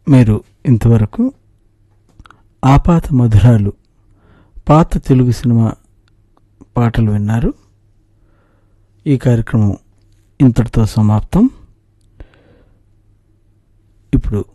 మీరు ఇంతవరకు ఆపాత మధురాలు పాత తెలుగు సినిమా పాటలు విన్నారు. ఈ కార్యక్రమం ఇంతటితో సమాప్తం. ఇప్పుడు